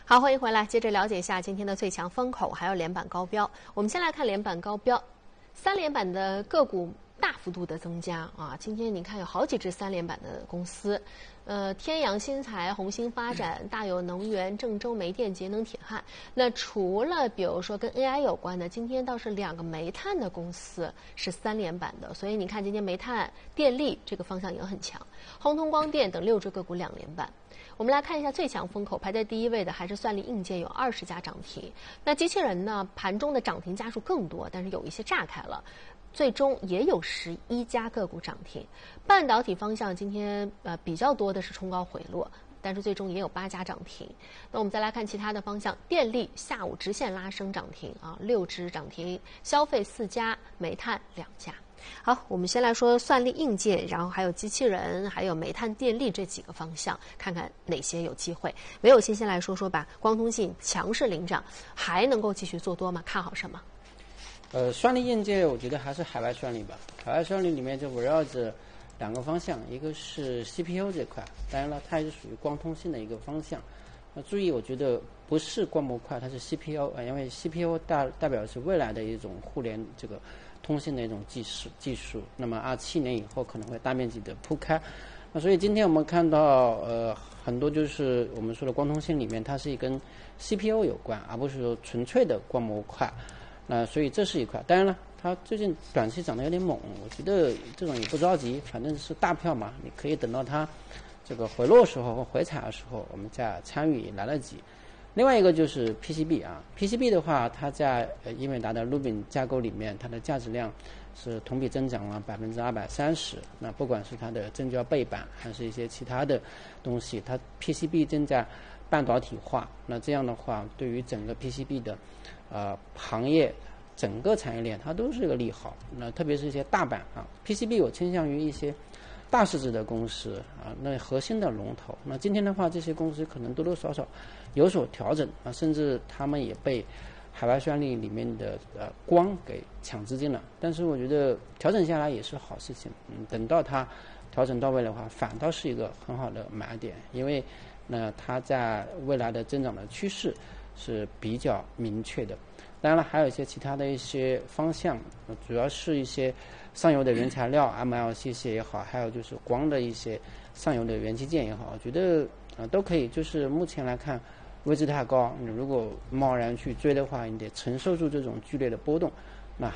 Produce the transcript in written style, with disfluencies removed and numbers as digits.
好，欢迎回来，接着了解一下今天的最强风口，还有连板高标。我们先来看连板高标，3连板的个股大幅度的增加啊！今天你看有好几只3连板的公司，天阳新材、红星发展、大有能源、郑州煤电、节能铁汉。那除了比如说跟 AI 有关的，今天倒是2个煤炭的公司是3连板的，所以你看今天煤炭、电力这个方向也很强。宏通光电等6只个股2连板。我们来看一下最强风口，排在第1位的还是算力硬件，有20家涨停。那机器人呢，盘中的涨停家数更多，但是有一些炸开了，最终也有11家个股涨停。半导体方向今天比较多的是冲高回落，但是最终也有8家涨停。那我们再来看其他的方向，电力下午直线拉升涨停啊，6只涨停，消费4家，煤炭2家。好，我们先来说算力硬件，然后还有机器人，还有煤炭电力这几个方向，看看哪些有机会。唯有先来说说吧，光通信强势领涨，还能够继续做多吗？看好什么？ 算力硬件我觉得还是海外算力吧。海外算力里面就围绕着2个方向，一个是 CPU 这块，当然了，它也是属于光通信的一个方向。注意，我觉得不是光模块，它是 CPU 因为 CPU 代表是未来的一种互联这个通信的一种技术，那么27年以后可能会大面积的铺开。那所以今天我们看到很多就是我们说的光通信里面，它是跟 CPU 有关，而不是说纯粹的光模块。所以这是一块。当然了，它最近短期涨得有点猛，我觉得这种也不着急，反正是大票嘛，你可以等到它这个回落的时候或回踩的时候，我们再参与来得及。另外一个就是 PCB 啊 ，PCB 的话，它在英伟达的 Rubin 架构里面，它的价值量是同比增长了230%。那不管是它的正交背板，还是一些其他的东西，它 PCB 正在半导体化。那这样的话，对于整个 PCB 的行业整个产业链，它都是一个利好。那特别是一些大板啊 ，PCB 我倾向于一些大市值的公司啊，那核心的龙头。那今天的话，这些公司可能多多少少有所调整啊，甚至他们也被海外算力里面的光给抢资金了。但是我觉得调整下来也是好事情。等到它调整到位的话，反倒是一个很好的买点，因为它在未来的增长的趋势是比较明确的。当然了，还有一些其他的一些方向，主要是一些上游的原材料 MLCC 也好，还有就是光的一些上游的元器件也好，我觉得都可以。就是目前来看位置太高，你如果贸然去追的话，你得承受住这种剧烈的波动。